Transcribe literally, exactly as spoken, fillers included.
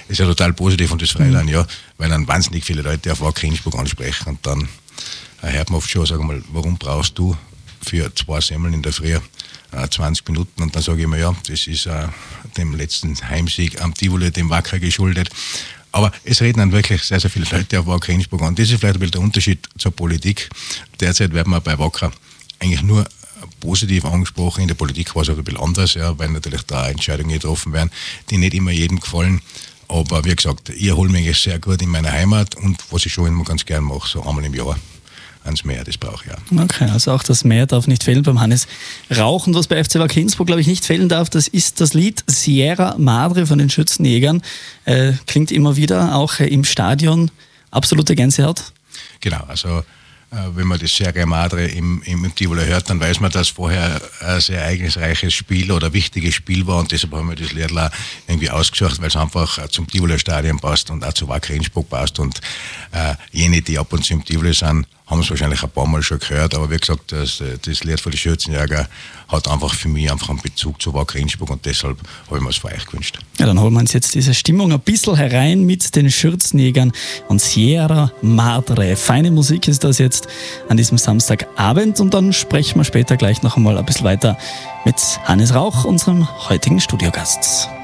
ist ja total positiv und das Freiland, mhm. ja, weil dann wahnsinnig viele Leute auf Wacker Innsbruck ansprechen und dann äh, hört man oft schon, sag mal, warum brauchst du für zwei Semmeln in der Früh äh, zwanzig Minuten und dann sage ich mir, ja, das ist äh, dem letzten Heimsieg am Tivoli, dem Wacker geschuldet. Aber es reden dann wirklich sehr, sehr viele Leute auf Wacker Innsbruck an. Das ist vielleicht ein bisschen der Unterschied zur Politik. Derzeit werden wir bei Wacker eigentlich nur positiv angesprochen. In der Politik war es auch ein bisschen anders, ja, weil natürlich da Entscheidungen getroffen werden, die nicht immer jedem gefallen. Aber wie gesagt, ich erhole mich eigentlich sehr gut in meiner Heimat und was ich schon immer ganz gern mache, so einmal im Jahr ans Meer, das brauche ich ja. Okay, also auch das Meer darf nicht fehlen beim Hannes Rauch. Und was bei F C Wacker Innsbruck, glaube ich, nicht fehlen darf, das ist das Lied Sierra Madre von den Schützenjägern. Äh, klingt immer wieder, auch äh, im Stadion. Absolute Gänsehaut. Genau, also wenn man das Sierra Madre im, im Tivoli hört, dann weiß man, dass vorher ein sehr ereignisreiches Spiel oder wichtiges Spiel war und deshalb haben wir das Lied irgendwie ausgesucht, weil es einfach zum Tivoli Stadion passt und auch zu Wacker Innsbruck passt und äh, jene, die ab und zu im Tivoli sind, haben es wahrscheinlich ein paar Mal schon gehört, aber wie gesagt, das, das Lied von den Schützenjäger hat einfach für mich einfach einen Bezug zu Wacker Innsbruck und deshalb habe ich mir es für euch gewünscht. Ja, dann holen wir uns jetzt diese Stimmung ein bisschen herein mit den Schürzenjägern und Sierra Madre. Feine Musik ist das jetzt an diesem Samstagabend und dann sprechen wir später gleich noch einmal ein bisschen weiter mit Hannes Rauch, unserem heutigen Studiogast.